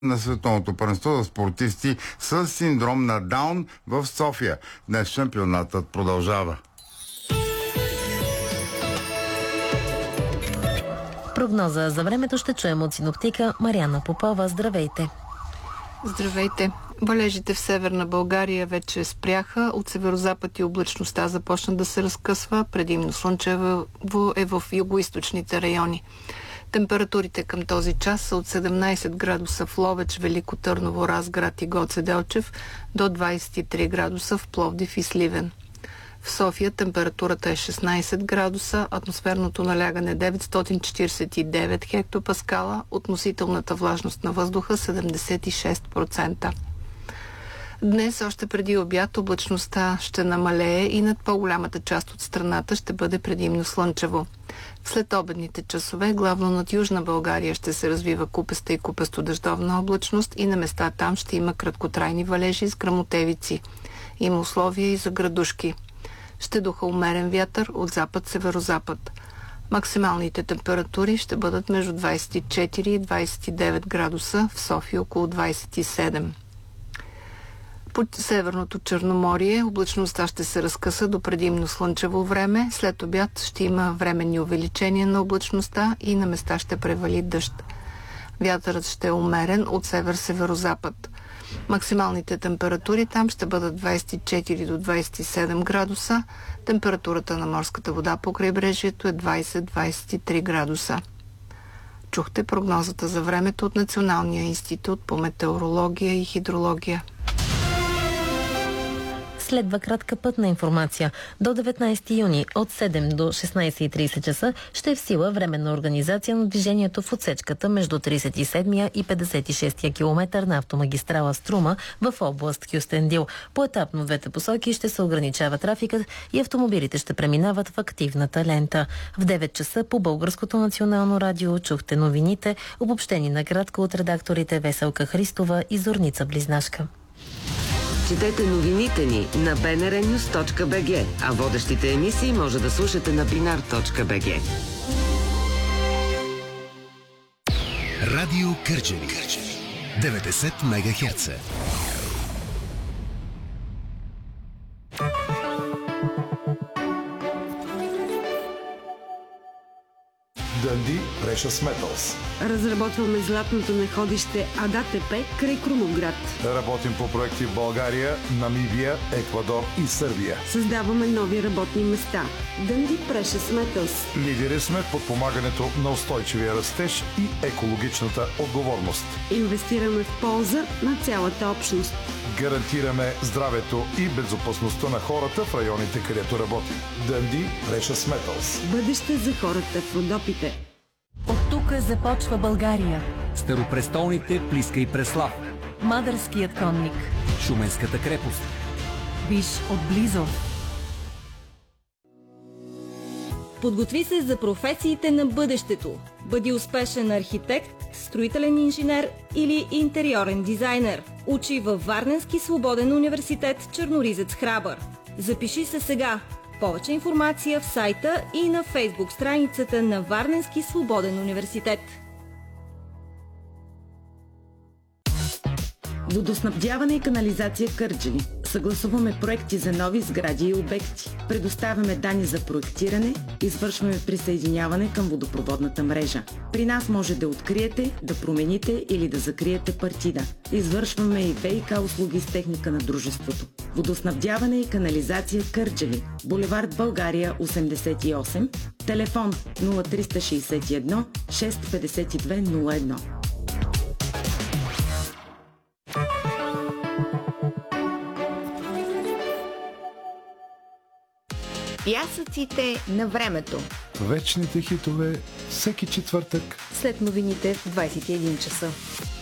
на световното първенство за спортисти с синдром на Даун в София. Днес шампионатът продължава. Прогноза за времето ще чуем от синоптика Мариана Попова. Здравейте! Здравейте! Валежите в северна България вече спряха. От северозапад и облачността започна да се разкъсва. Предимно слънчево е в югоизточните райони. Температурите към този час са от 17 градуса в Ловеч, Велико Търново, Разград и Гоце Делчев до 23 градуса в Пловдив и Сливен. В София температурата е 16 градуса, атмосферното налягане 949 хектопаскала, относителната влажност на въздуха 76%. Днес, още преди обяд, облачността ще намалее и над по-голямата част от страната ще бъде предимно слънчево. След обедните часове, главно над Южна България ще се развива купеста и купесто-дъждовна облачност и на места там ще има краткотрайни валежи с гръмотевици. Има условия и за градушки. Ще духа умерен вятър от запад-северозапад. Максималните температури ще бъдат между 24 и 29 градуса, в София около 27. По Северното Черноморие облачността ще се разкъса до предимно слънчево време. След обяд ще има временни увеличения на облачността и на места ще превали дъжд. Вятърът ще е умерен от север-северозапад. Максималните температури там ще бъдат 24 до 27 градуса. Температурата на морската вода по крайбрежието е 20-23 градуса. Чухте прогнозата за времето от Националния институт по метеорология и хидрология. Следва кратка пътна информация. До 19 юни от 7 до 16:30 часа ще е в сила временна организация на движението в отсечката между 37-я и 56-я километър на автомагистрала Струма в област Кюстендил. Поетапно в двете посоки ще се ограничава трафикът и автомобилите ще преминават в активната лента. В 9 часа по Българското национално радио чухте новините, обобщени накратко от редакторите Веселка Христова и Зорница Близнашка. Четете новините ни на bnrnews.bg, а водещите емисии може да слушате на binar.bg. Радио Кърджали 90 МГц. Dundee Precious Metals. Разработваме златното находище АДАТП край Крумовград. Работим по проекти в България, Намибия, Еквадор и Сърбия. Създаваме нови работни места. Dundee Precious Metals. Лидери сме в подпомагането на устойчивия растеж и екологичната отговорност. Инвестираме в полза на цялата общност. Гарантираме здравето и безопасността на хората в районите, където работим. Dundee Precious Metals. Бъдеще за хората в Родопите. От тук започва България. Старопрестолните Плиска и Преслав. Мадърският конник. Шуменската крепост. Виж отблизо. Подготви се за професиите на бъдещето. Бъди успешен архитект, строителен инженер или интериорен дизайнер. Учи във Варненски свободен университет Черноризец Храбър. Запиши се сега. Повече информация в сайта и на Фейсбук страницата на Варненски свободен университет. Водоснабдяване и канализация Кърджали. Съгласуваме проекти за нови сгради и обекти. Предоставяме данни за проектиране, извършваме присъединяване към водопроводната мрежа. При нас може да откриете, да промените или да закриете партида. Извършваме и ВиК услуги с техника на дружеството. Водоснабдяване и канализация Кърджали. Булевард България 88. Телефон 0361 652 01. Пясъците на времето. Вечните хитове всеки четвъртък. След новините в 21 часа.